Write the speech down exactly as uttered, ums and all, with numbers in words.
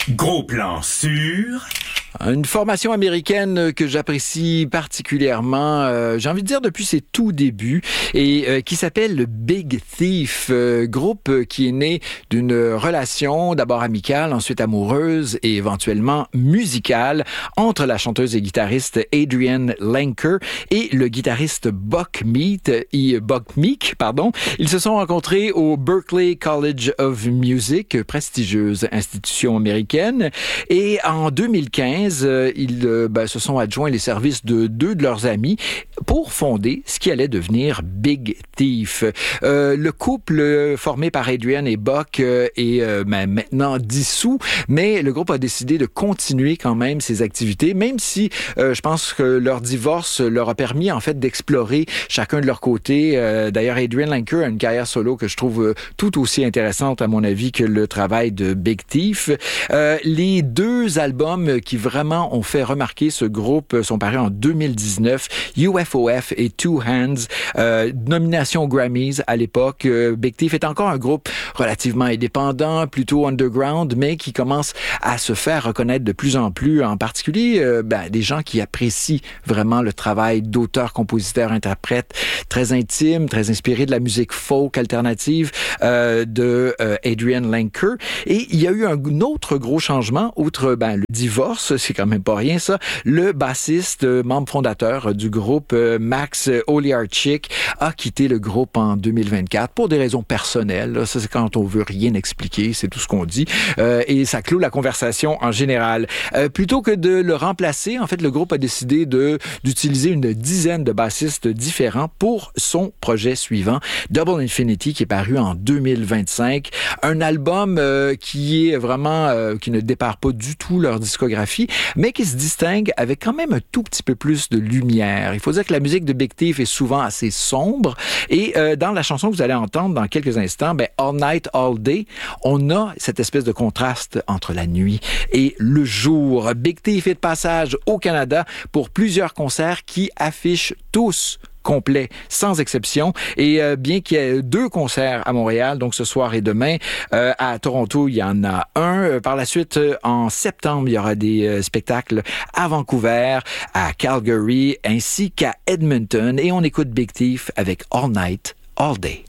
Gros plan sur... Une formation américaine que j'apprécie particulièrement, euh, j'ai envie de dire depuis ses tout débuts, et euh, qui s'appelle le Big Thief, euh, groupe qui est né d'une relation d'abord amicale, ensuite amoureuse et éventuellement musicale entre la chanteuse et guitariste Adrienne Lenker et le guitariste Buck Meek, et Buck Meek, pardon. Ils se sont rencontrés au Berklee College of Music, prestigieuse institution américaine, et en deux mille quinze, ils euh, ben, se sont adjoints les services de deux de leurs amis pour fonder ce qui allait devenir Big Thief. Euh, le couple formé par Adrienne et Buck euh, est euh, ben, maintenant dissous, mais le groupe a décidé de continuer quand même ses activités, même si euh, je pense que leur divorce leur a permis en fait d'explorer chacun de leur côté. Euh, d'ailleurs, Adrienne Lenker a une carrière solo que je trouve euh, tout aussi intéressante à mon avis que le travail de Big Thief. Euh, les deux albums qui vraiment ont fait remarquer ce groupe sont parus en deux mille dix-neuf, U F O F et Two Hands, euh, nomination aux Grammys à l'époque. Euh, Big Thief est encore un groupe relativement indépendant, plutôt underground, mais qui commence à se faire reconnaître de plus en plus, en particulier euh, ben, des gens qui apprécient vraiment le travail d'auteur, compositeur, interprète, très intime, très inspiré de la musique folk alternative euh, de euh, Adrienne Lenker. Et il y a eu un, un autre gros changement, outre ben, le divorce, c'est quand même pas rien ça. Le bassiste, membre fondateur du groupe, Max Oliarchik, a quitté le groupe en deux mille vingt-quatre pour des raisons personnelles. Ça, c'est quand on veut rien expliquer, c'est tout ce qu'on dit. Euh, et ça clôt la conversation en général. Euh, plutôt que de le remplacer, en fait, le groupe a décidé de d'utiliser une dizaine de bassistes différents pour son projet suivant, Double Infinity, qui est paru en deux mille vingt-cinq. Un album euh, qui est vraiment, euh, qui ne dépare pas du tout leur discographie, mais qui se distingue avec quand même un tout petit peu plus de lumière. Il faut dire que la musique de Big Thief est souvent assez sombre, et euh, dans la chanson que vous allez entendre dans quelques instants, ben, All Night, All Day, on a cette espèce de contraste entre la nuit et le jour. Big Thief est de passage au Canada pour plusieurs concerts qui affichent tous complet, sans exception. Et euh, bien qu'il y ait deux concerts à Montréal, donc ce soir et demain, euh, à Toronto, il y en a un. Euh, par la suite, euh, en septembre, il y aura des euh, spectacles à Vancouver, à Calgary, ainsi qu'à Edmonton. Et on écoute Big Thief avec All Night, All Day.